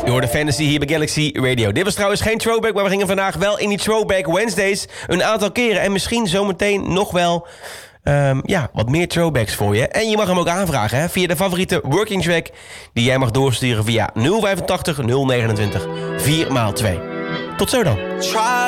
Je hoort de Fantasy hier bij Galaxy Radio. Dit was trouwens geen throwback, maar we gingen vandaag wel in die Throwback Wednesdays een aantal keren. En misschien zometeen nog wel wat meer throwbacks voor je. En je mag hem ook aanvragen via de favoriete working track die jij mag doorsturen via 085 029 4x2. Tot zo dan.